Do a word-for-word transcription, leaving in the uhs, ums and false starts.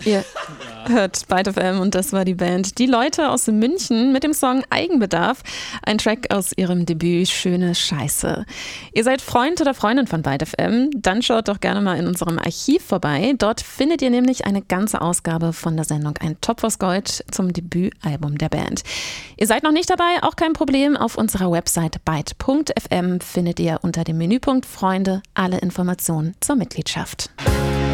Ihr hört Byte F M und das war die Band Die Leute aus München mit dem Song Eigenbedarf, ein Track aus ihrem Debüt Schöne Scheiße. Ihr seid Freund oder Freundin von Byte F M? Dann schaut doch gerne mal in unserem Archiv vorbei. Dort findet ihr nämlich eine ganze Ausgabe von der Sendung Ein Topf aus Gold zum Debütalbum der Band. Ihr seid noch nicht dabei? Auch kein Problem. Auf unserer Website byte punkt f m findet ihr unter dem Menüpunkt Freunde alle Informationen zur Mitgliedschaft.